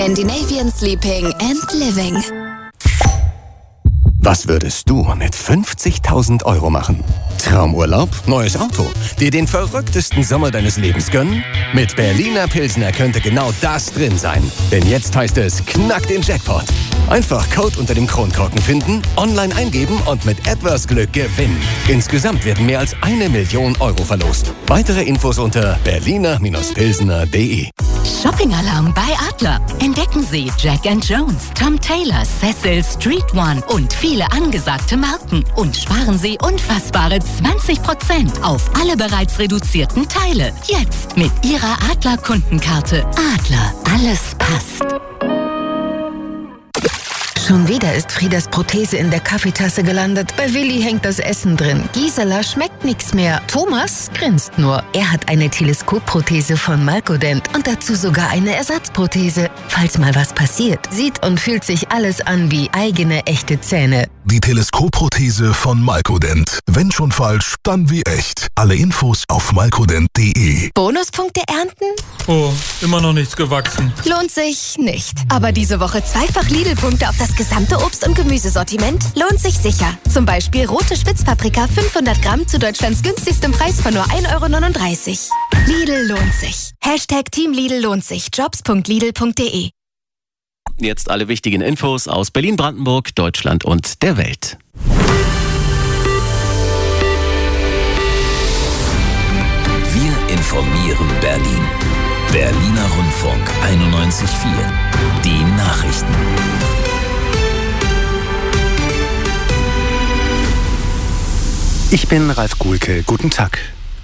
Scandinavian Sleeping and Living. Was würdest du mit 50.000 € machen? Traumurlaub? Neues Auto? Dir den verrücktesten Sommer deines Lebens gönnen? Mit Berliner Pilsner könnte genau das drin sein. Denn jetzt heißt es, knack den Jackpot. Einfach Code unter dem Kronkorken finden, online eingeben und mit etwas Glück gewinnen. Insgesamt werden mehr als 1 Million € verlost. Weitere Infos unter berliner-pilsner.de. Shopping-Alarm bei Adler. Entdecken Sie Jack & Jones, Tom Taylor, Cecil, Street One und viele angesagte Marken. Und sparen Sie unfassbare 20% auf alle bereits reduzierten Teile. Jetzt mit Ihrer Adler-Kundenkarte. Adler, alles passt. Schon wieder ist Friedas Prothese in der Kaffeetasse gelandet. Bei Willi hängt das Essen drin. Gisela schmeckt nichts mehr. Thomas grinst nur. Er hat eine Teleskopprothese von Malkodent und dazu sogar eine Ersatzprothese. Falls mal was passiert, sieht und fühlt sich alles an wie eigene echte Zähne. Die Teleskopprothese von Malkodent. Wenn schon falsch, dann wie echt. Alle Infos auf malkodent.de. Bonuspunkte ernten? Oh, immer noch nichts gewachsen. Lohnt sich nicht. Aber diese Woche zweifach Lidl-Punkte auf das gesamte Obst- und Gemüsesortiment lohnt sich sicher. Zum Beispiel rote Spitzpaprika 500 Gramm zu Deutschlands günstigstem Preis von nur 1,39 €. Lidl lohnt sich. Hashtag Team Lidl lohnt sich. Jobs.lidl.de. Jetzt alle wichtigen Infos aus Berlin, Brandenburg, Deutschland und der Welt. Wir informieren Berlin. Berliner Rundfunk 91.4. Die Nachrichten. Ich bin Ralf Kuhlke. Guten Tag.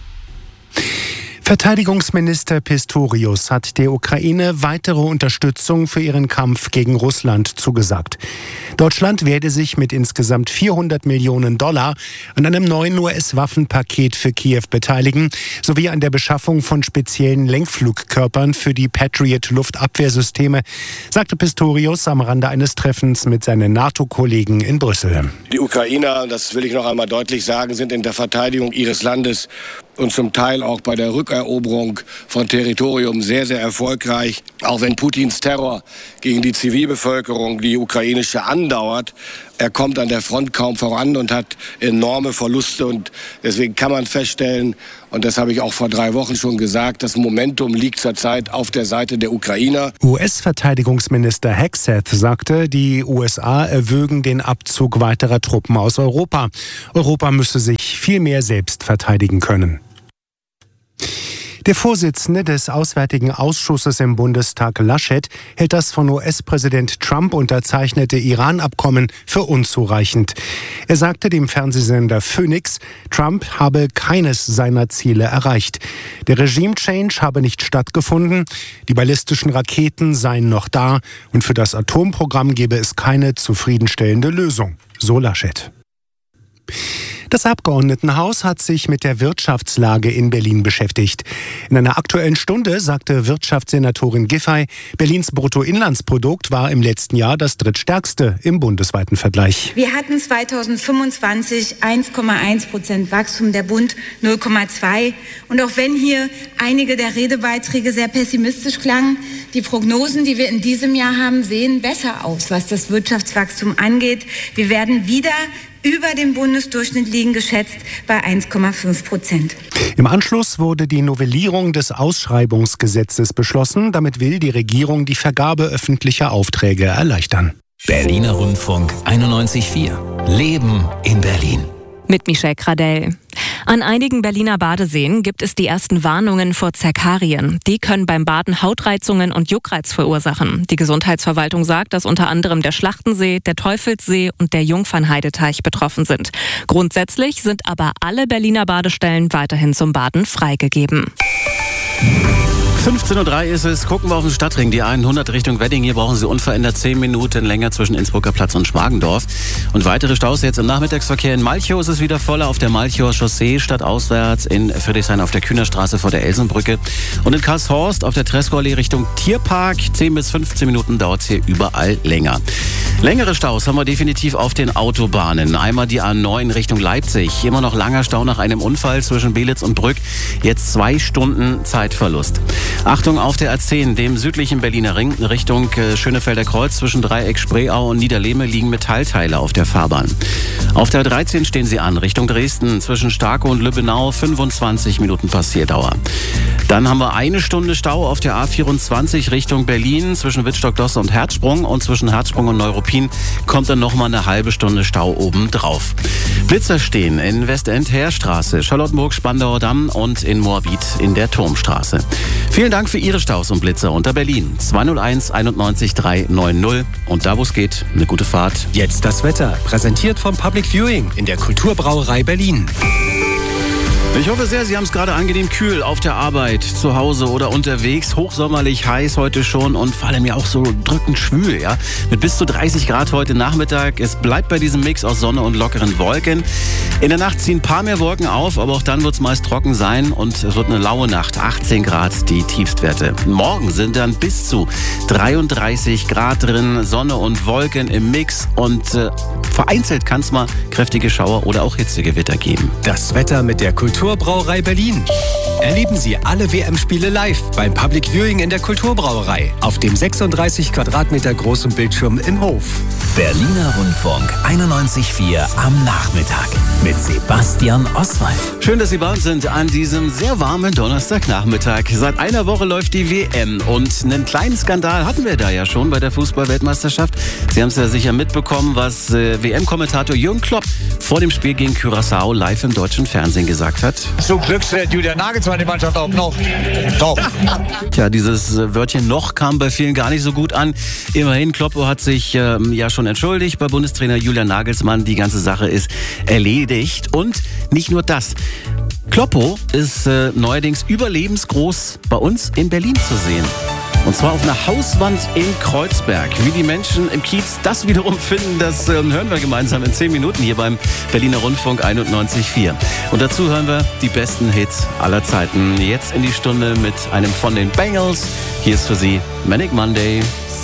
Verteidigungsminister Pistorius hat der Ukraine weitere Unterstützung für ihren Kampf gegen Russland zugesagt. Deutschland werde sich mit insgesamt $400 Millionen an einem neuen US-Waffenpaket für Kiew beteiligen, sowie an der Beschaffung von speziellen Lenkflugkörpern für die Patriot-Luftabwehrsysteme, sagte Pistorius am Rande eines Treffens mit seinen NATO-Kollegen in Brüssel. Die Ukrainer, das will ich noch einmal deutlich sagen, sind in der Verteidigung ihres Landes und zum Teil auch bei der Rückeroberung von Territorium sehr, sehr erfolgreich. Auch wenn Putins Terror gegen die Zivilbevölkerung, die ukrainische, andauert, er kommt an der Front kaum voran und hat enorme Verluste. Und deswegen kann man feststellen, und das habe ich auch vor 3 Wochen schon gesagt, das Momentum liegt zurzeit auf der Seite der Ukrainer. US-Verteidigungsminister Hegseth sagte, die USA erwägen den Abzug weiterer Truppen aus Europa. Europa müsse sich viel mehr selbst verteidigen können. Der Vorsitzende des Auswärtigen Ausschusses im Bundestag, Laschet, hält das von US-Präsident Trump unterzeichnete Iran-Abkommen für unzureichend. Er sagte dem Fernsehsender Phoenix, Trump habe keines seiner Ziele erreicht. Der Regime-Change habe nicht stattgefunden, die ballistischen Raketen seien noch da und für das Atomprogramm gebe es keine zufriedenstellende Lösung, so Laschet. Das Abgeordnetenhaus hat sich mit der Wirtschaftslage in Berlin beschäftigt. In einer Aktuellen Stunde sagte Wirtschaftssenatorin Giffey, Berlins Bruttoinlandsprodukt war im letzten Jahr das drittstärkste im bundesweiten Vergleich. Wir hatten 2025 1,1% Wachstum, der Bund 0,2%. Und auch wenn hier einige der Redebeiträge sehr pessimistisch klangen, die Prognosen, die wir in diesem Jahr haben, sehen besser aus, was das Wirtschaftswachstum angeht. Wir werden wieder über dem Bundesdurchschnitt liegen, geschätzt bei 1,5%. Im Anschluss wurde die Novellierung des Ausschreibungsgesetzes beschlossen. Damit will die Regierung die Vergabe öffentlicher Aufträge erleichtern. Berliner Rundfunk 91.4. Leben in Berlin. Mit Michelle Gradell. An einigen Berliner Badeseen gibt es die ersten Warnungen vor Zerkarien. Die können beim Baden Hautreizungen und Juckreiz verursachen. Die Gesundheitsverwaltung sagt, dass unter anderem der Schlachtensee, der Teufelssee und der Jungfernheideteich betroffen sind. Grundsätzlich sind aber alle Berliner Badestellen weiterhin zum Baden freigegeben. 15:03 Uhr ist es. Gucken wir auf den Stadtring. Die 100 Richtung Wedding. Hier brauchen Sie unverändert 10 Minuten länger zwischen Innsbrucker Platz und Schmargendorf. Und weitere Staus jetzt im Nachmittagsverkehr. In Malchow ist es wieder voller auf der Malchower Chaussee, stadtauswärts in Friedrichshain auf der Kühnerstraße vor der Elsenbrücke. Und in Karlshorst auf der Tresckow-Allee Richtung Tierpark. 10 bis 15 Minuten dauert es hier überall länger. Längere Staus haben wir definitiv auf den Autobahnen. Einmal die A9 Richtung Leipzig. Immer noch langer Stau nach einem Unfall zwischen Belitz und Brück. Jetzt 2 Stunden Zeitverlust. Achtung auf der A10, dem südlichen Berliner Ring, Richtung Schönefelder Kreuz. Zwischen Dreieck Spreeau und Niederlehme liegen Metallteile auf der Fahrbahn. Auf der 13 stehen sie an, Richtung Dresden. Zwischen Starkow und Lübbenau 25 Minuten Passierdauer. Dann haben wir 1 Stunde Stau auf der A24 Richtung Berlin. Zwischen Wittstock-Dosse und Herzsprung. Und zwischen Herzsprung und Neuruppin kommt dann nochmal eine halbe Stunde Stau oben drauf. Blitzer stehen in Westend-Heerstraße, Charlottenburg-Spandauer Damm und in Moabit in der Turmstraße. Vielen Dank für Ihre Staus und Blitzer unter Berlin. 201 91 390. Und da, wo es geht, eine gute Fahrt. Jetzt das Wetter, präsentiert vom Public Viewing in der Kulturbrauerei Berlin. Ich hoffe sehr, Sie haben es gerade angenehm kühl auf der Arbeit, zu Hause oder unterwegs. Hochsommerlich heiß heute schon und vor allem ja auch so drückend schwül, ja. Mit bis zu 30 Grad heute Nachmittag. Es bleibt bei diesem Mix aus Sonne und lockeren Wolken. In der Nacht ziehen ein paar mehr Wolken auf, aber auch dann wird es meist trocken sein und es wird eine laue Nacht. 18 Grad die Tiefstwerte. Morgen sind dann bis zu 33 Grad drin, Sonne und Wolken im Mix und vereinzelt kann es mal kräftige Schauer oder auch Hitzegewitter geben. Das Wetter mit der Kulturbrauerei Berlin. Erleben Sie alle WM-Spiele live beim Public Viewing in der Kulturbrauerei auf dem 36 Quadratmeter großen Bildschirm im Hof. Berliner Rundfunk 91.4 am Nachmittag mit Sebastian Oswald. Schön, dass Sie bei uns sind an diesem sehr warmen Donnerstagnachmittag. Seit einer Woche läuft die WM und einen kleinen Skandal hatten wir da ja schon bei der Fußball-Weltmeisterschaft. Sie haben es ja sicher mitbekommen, was WM-Kommentator Jürgen Klopp vor dem Spiel gegen Curaçao live im deutschen Fernsehen gesagt hat. Zum Glück stellt Julian Nagelsmann die Mannschaft auch noch. Tja, dieses Wörtchen noch kam bei vielen gar nicht so gut an. Immerhin, Kloppo hat sich ja schon entschuldigt bei Bundestrainer Julian Nagelsmann. Die ganze Sache ist erledigt. Und nicht nur das. Kloppo ist neuerdings überlebensgroß bei uns in Berlin zu sehen. Und zwar auf einer Hauswand in Kreuzberg. Wie die Menschen im Kiez das wiederum finden, das hören wir gemeinsam in 10 Minuten hier beim Berliner Rundfunk 91.4. Und dazu hören wir die besten Hits aller Zeiten. Jetzt in die Stunde mit einem von den Bangles. Hier ist für Sie Manic Monday.